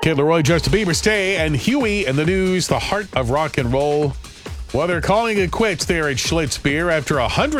Kid Leroy, Justin Bieber, Stay, and Huey in the news, the heart of rock and roll. Well, they're calling it quits there at Schlitz Beer after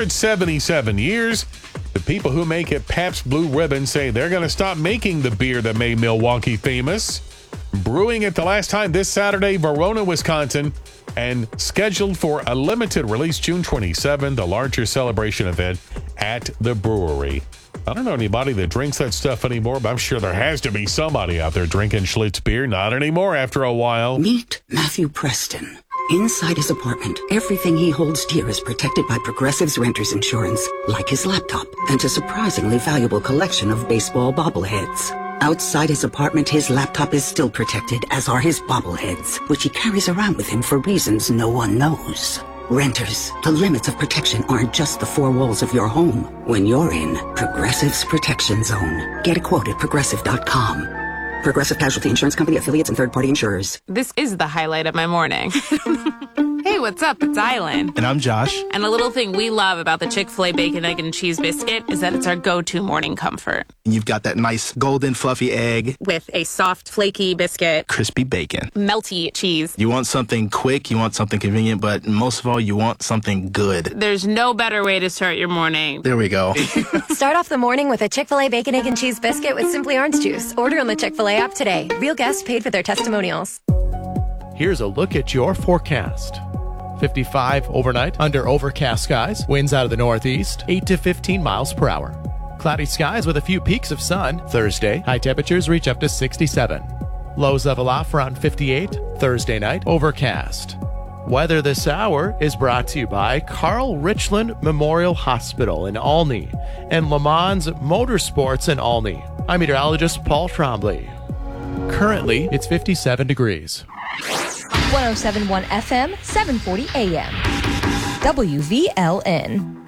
177 years. The people who make it Pabst Blue Ribbon say they're going to stop making the beer that made Milwaukee famous. Brewing it the last time this Saturday, Verona, Wisconsin, and scheduled for a limited release June 27, the larger celebration event at the brewery. I don't know anybody that drinks that stuff anymore, but I'm sure there has to be somebody out there drinking Schlitz beer. Not anymore after a while. Meet Matthew Preston. Inside his apartment, everything he holds dear is protected by Progressive's Renter's Insurance, like his laptop and a surprisingly valuable collection of baseball bobbleheads. Outside his apartment, his laptop is still protected, as are his bobbleheads, which he carries around with him for reasons no one knows. Renters, the limits of protection aren't just the four walls of your home. When you're in Progressive's Protection Zone, get a quote at Progressive.com. Progressive Casualty Insurance Company, affiliates, and third-party insurers. This is the highlight of my morning. Hey, what's up? It's Island. And I'm Josh. And a little thing we love about the Chick-fil-A Bacon, Egg, and Cheese Biscuit is that it's our go-to morning comfort. You've got that nice golden fluffy egg. With a soft, flaky biscuit. Crispy bacon. Melty cheese. You want something quick, you want something convenient, but most of all, you want something good. There's no better way to start your morning. There we go. Start off the morning with a Chick-fil-A Bacon, Egg, and Cheese Biscuit with Simply Orange Juice. Order on the Chick-fil-A app today. Real guests paid for their testimonials. Here's a look at your forecast. 55 overnight under overcast skies. Winds out of the northeast, 8 to 15 miles per hour. Cloudy skies with a few peaks of sun. Thursday, high temperatures reach up to 67. Lows level off around 58. Thursday night, overcast. Weather this hour is brought to you by Carl Richland Memorial Hospital in Olney and Le Mans Motorsports in Olney. I'm meteorologist Paul Trombley. Currently, it's 57 degrees. 107.1 FM, 740 AM. WVLN.